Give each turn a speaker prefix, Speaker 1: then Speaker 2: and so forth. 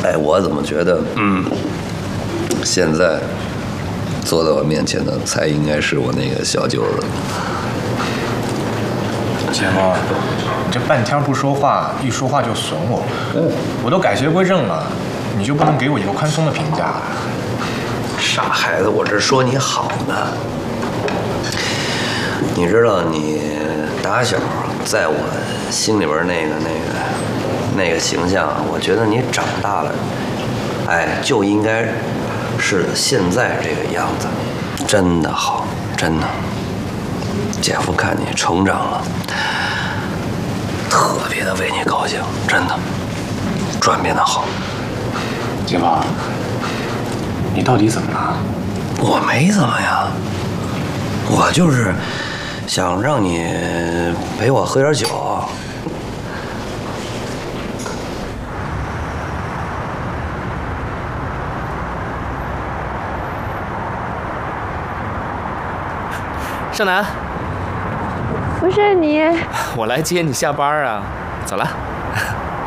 Speaker 1: 哎，我怎么觉得，现在坐在我面前的才应该是我那个小舅子。
Speaker 2: 姐夫，你这半天不说话，一说话就损我。我都改邪归正了，你就不能给我一个宽松的评价？
Speaker 1: 傻孩子，我这说你好呢。你知道，你打小在我心里边那个形象，我觉得你长大了，哎，就应该是现在这个样子，真的好，真的。姐夫看你成长了，特别的为你高兴，真的，转变的好。
Speaker 2: 姐夫，你到底怎么了？
Speaker 1: 我没怎么呀，我就是想让你陪我喝点酒。
Speaker 3: 盛楠，
Speaker 4: 不是你，
Speaker 3: 我来接你下班啊，走了。